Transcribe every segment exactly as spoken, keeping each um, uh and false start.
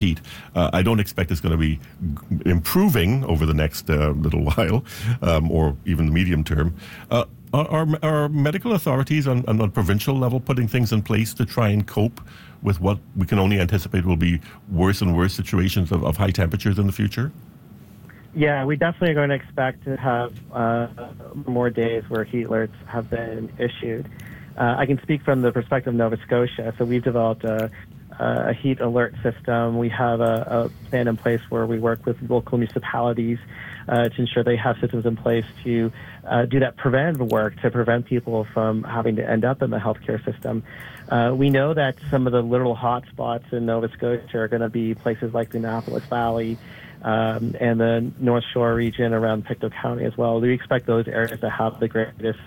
heat. Uh, I don't expect it's going to be g- improving over the next uh, little while, um, or even the medium term. Uh, are, are, are medical authorities on, on a provincial level putting things in place to try and cope with what we can only anticipate will be worse and worse situations of, of high temperatures in the future? Yeah, we definitely are going to expect to have uh, more days where heat alerts have been issued. Uh, I can speak from the perspective of Nova Scotia. So we've developed a, a heat alert system. We have a, a plan in place where we work with local municipalities uh, to ensure they have systems in place to uh, do that preventive work to prevent people from having to end up in the healthcare system. Uh, we know that some of the little hot spots in Nova Scotia are going to be places like the Annapolis Valley, Um, and the North Shore region around Pictou County as well. We expect those areas to have the greatest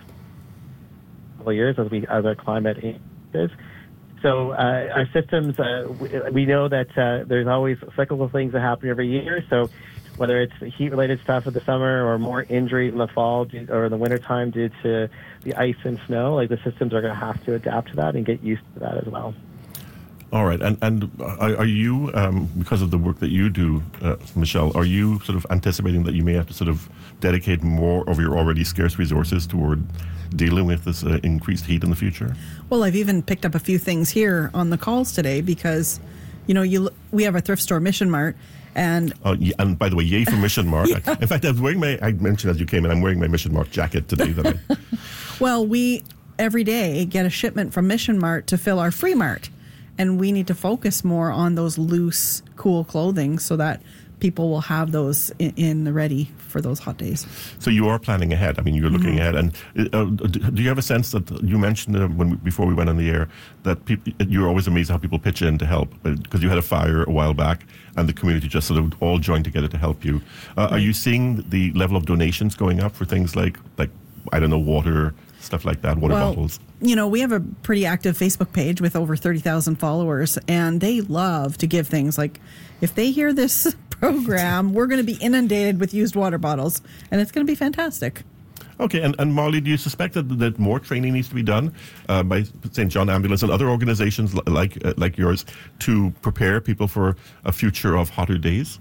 couple years as we as our climate is. So uh, our systems, uh, we, we know that uh, there's always cyclical things that happen every year. So whether it's heat-related stuff in the summer or more injuries in the fall due, or in the wintertime due to the ice and snow, like the systems are going to have to adapt to that and get used to that as well. All right, and and are, are you, um, because of the work that you do, uh, Michelle, are you sort of anticipating that you may have to sort of dedicate more of your already scarce resources toward dealing with this uh, increased heat in the future? Well, I've even picked up a few things here on the calls today because, you know, you we have a thrift store, Mission Mart, and uh, yeah, and by the way, yay for Mission Mart. Yeah. In fact, I was wearing my, I mentioned as you came in, I'm wearing my Mission Mart jacket today. That I... Well, we every day get a shipment from Mission Mart to fill our Free Mart. And we need to focus more on those loose, cool clothing so that people will have those in, in the ready for those hot days. So you are planning ahead. I mean, you're looking mm-hmm. ahead. And uh, do you have a sense that you mentioned uh, when we, before we went on the air that people, you're always amazed how people pitch in to help because you had a fire a while back and the community just sort of all joined together to help you. Uh, right. Are you seeing the level of donations going up for things like, like I don't know, water, stuff like that, water well, bottles? You know, we have a pretty active Facebook page with over thirty thousand followers, and they love to give things. Like, if they hear this program, we're going to be inundated with used water bottles, and it's going to be fantastic. Okay, and, and Molly, do you suspect that, that more training needs to be done uh, by Saint John Ambulance and other organizations like uh, like yours to prepare people for a future of hotter days?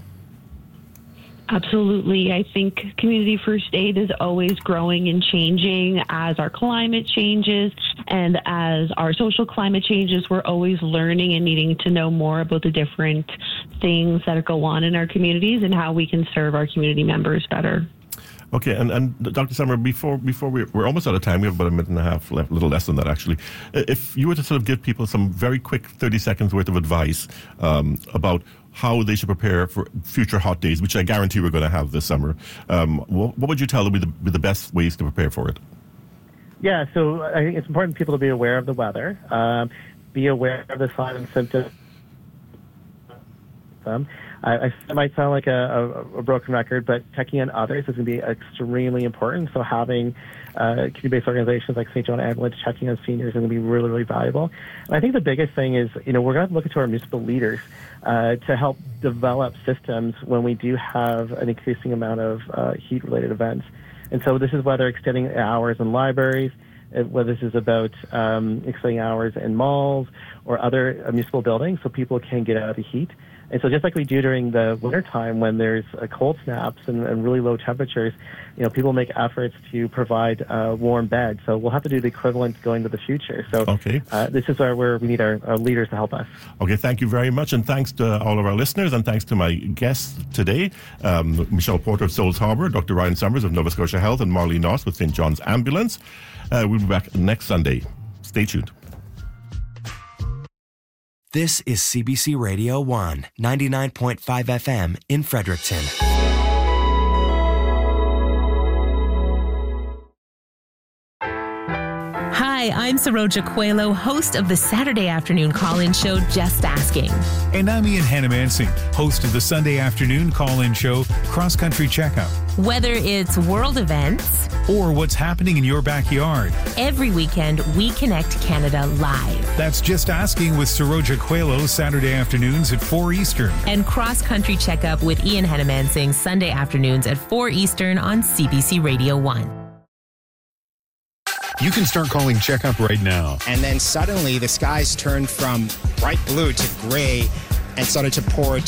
Absolutely. I think community first aid is always growing and changing as our climate changes and as our social climate changes. We're always learning and needing to know more about the different things that go on in our communities and how we can serve our community members better. Okay, and, and Doctor Summer, before before we're, we're almost out of time, we have about a minute and a half left, a little less than that actually. If you were to sort of give people some very quick thirty seconds worth of advice um, about how they should prepare for future hot days, which I guarantee we're going to have this summer, um, what, what would you tell them would be the, be the best ways to prepare for it? Yeah, so I think it's important for people to be aware of the weather, um, be aware of the signs and symptoms. Um, I, I, it might sound like a, a, a broken record, but checking on others is going to be extremely important. So having uh, community-based organizations like Saint John Ambulance checking on seniors is going to be really, really valuable. And I think the biggest thing is, you know, we're going to look into our municipal leaders uh, to help develop systems when we do have an increasing amount of uh, heat-related events. And so this is whether extending hours in libraries, whether this is about um, extending hours in malls or other uh, municipal buildings so people can get out of the heat. And so just like we do during the wintertime when there's uh, cold snaps and, and really low temperatures, you know, people make efforts to provide uh, warm beds. So we'll have to do the equivalent going to the future. So okay. uh, this is where, where we need our, our leaders to help us. Okay, thank you very much. And thanks to all of our listeners and thanks to my guests today, um, Michelle Porter of Souls Harbour, Doctor Ryan Summers of Nova Scotia Health, and Molly Noss with Saint John's Ambulance. Uh, we'll be back next Sunday. Stay tuned. This is C B C Radio one, ninety-nine point five F M in Fredericton. Hi, I'm Saroja Coelho, host of the Saturday afternoon call-in show, Just Asking. And I'm Ian Hannamansing, host of the Sunday afternoon call-in show, Cross Country Checkup. Whether it's world events or what's happening in your backyard, every weekend we connect Canada live. That's Just Asking with Saroja Coelho, Saturday afternoons at four Eastern. And Cross Country Checkup with Ian Hannamansing, Sunday afternoons at four Eastern on C B C Radio one. You can start calling Checkup right now. And then suddenly the skies turned from bright blue to gray and started to pour